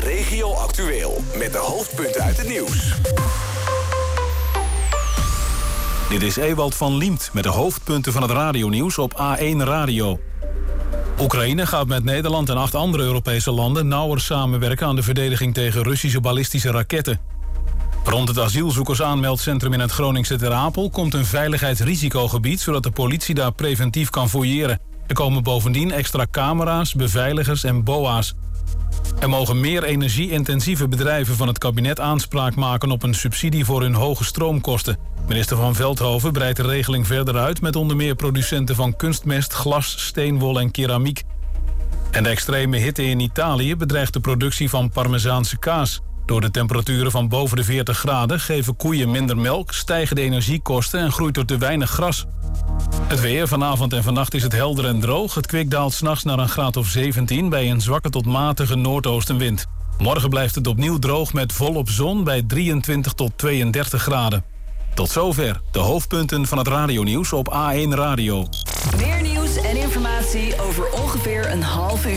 Regio Actueel. Met de hoofdpunten uit het nieuws. Dit is Ewald van Liemt met de hoofdpunten van het radionieuws op A1 Radio. Oekraïne gaat met Nederland en 8 andere Europese landen nauwer samenwerken aan de verdediging tegen Russische ballistische raketten. Rond het asielzoekersaanmeldcentrum in het Groningse Ter Apel komt een veiligheidsrisicogebied, zodat de politie daar preventief kan fouilleren. Er komen bovendien extra camera's, beveiligers en BOA's. Er mogen meer energie-intensieve bedrijven van het kabinet aanspraak maken op een subsidie voor hun hoge stroomkosten. Minister Van Veldhoven breidt de regeling verder uit met onder meer producenten van kunstmest, glas, steenwol en keramiek. En de extreme hitte in Italië bedreigt de productie van Parmezaanse kaas. Door de temperaturen van boven de 40 graden geven koeien minder melk, stijgen de energiekosten en groeit er te weinig gras. Het weer, vanavond en vannacht is het helder en droog. Het kwik daalt 's nachts naar een graad of 17 bij een zwakke tot matige noordoostenwind. Morgen blijft het opnieuw droog met volop zon bij 23 tot 32 graden. Tot zover de hoofdpunten van het radionieuws op A1 Radio. Meer nieuws en informatie over ongeveer een half uur.